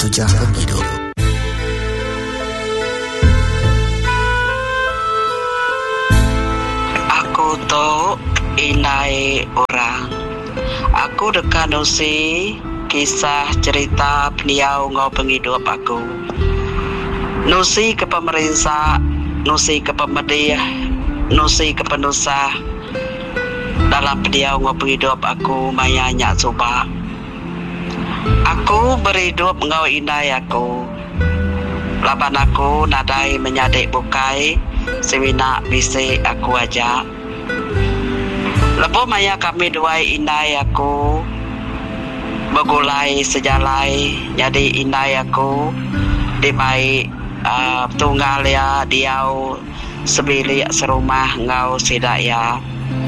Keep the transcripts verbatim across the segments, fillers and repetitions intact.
Jejak Penghidup. Aku tu inai orang. Aku dekat nusi kisah cerita peniau ngau penghidup aku. Nusi ke pemerintah, nusi ke pemedih, nusi ke penusah. Dalam peniau ngau penghidup aku mayanya coba. Aku berhidup ngau inai aku. Laban aku nadai menyadik bukai, semina bisik aku aja. Lepo maya kami dua inai aku bergulai sejalai, jadi inai aku di baik uh, tunggal ya diau sebilik serumah ngau sidak ya.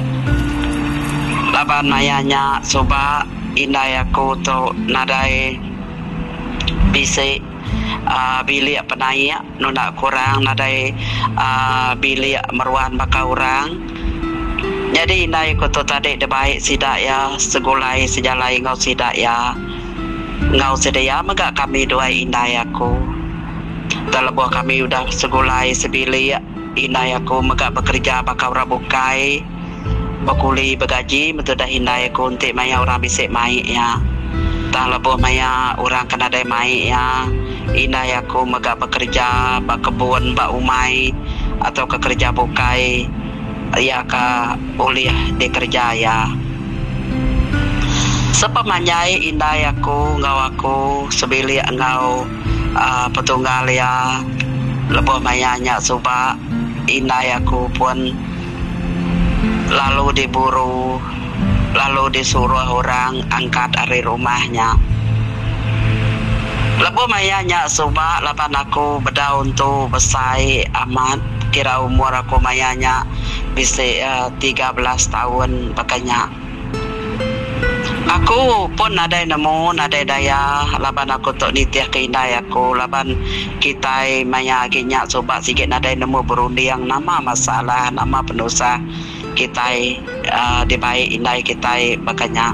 Laban mayanya coba inai aku tu nadai bisik uh, bilik penaya nuna kurang nadai uh, bilik meruan baka orang. Jadi inai aku tu tadi de baik sidak ya segulai sejalai ngau sidak ya ngau sedia megak kami dua inai aku. Terlebuh kami udah segulai sebilik inai aku megak bekerja baka orang bukai berkuli bergaji betul dah inai aku untuk maya orang bisik mai ya. Tak lebuh maya orang kena ada mai ya. Inai aku megak bekerja bak kebun bak umai atau ke kerja bukai ya ka boleh dikerja ya. Sepemanyai inai aku ngau aku sebilik ngau uh, petunggal ya. Lebuh mayanya suba inai aku pun lalu diburu, lalu disuruh orang angkat dari rumahnya. Lepas mayanya subak lapan aku berdaun tu besar amat. Kira umur aku mayanya bisa uh, tiga belas tahun pakainya. Aku pun ada nemu, ada daya. Laban aku tu nitiah ke inai aku. Laban kita maya aginya subak sikit ada nemu berunding nama masalah, nama penusah. Kita uh, dibaik inai kita makanya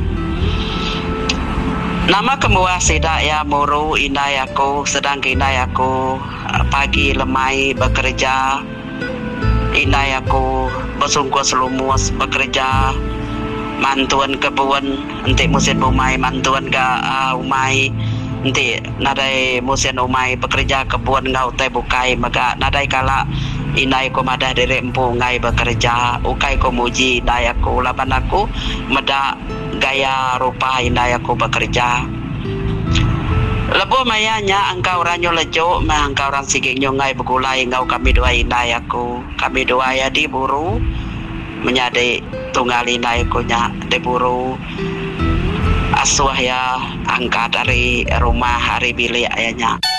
nama kemuah sidak ya muru inai aku sedang inai aku uh, pagi lemai bekerja inai aku bersungguh selumus bekerja mantuan kebun nanti musim umai mantuan ke uh, umai nanti nadai musim umai bekerja kebun ngau teh bukai maka nadai kala inai ko madah dari empu ngai bekerja ukai ko muji inai aku laban aku meda gaya rupa inai aku bekerja. Lepo mayanya engkau ranyo lejo mah engkau orang sigik ngai begulai ngau kami dua inai aku kami dua ya diburu menyadi tunggal inai ko nya diburu asuh ya angkat dari rumah hari bilik ayahnya.